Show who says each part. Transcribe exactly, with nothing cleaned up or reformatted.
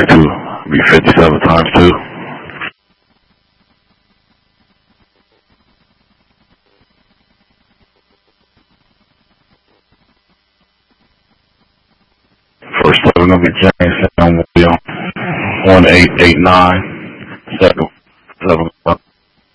Speaker 1: to be fifty-seven times two. First level gonna be James Sam William, one eight eight nine. Second level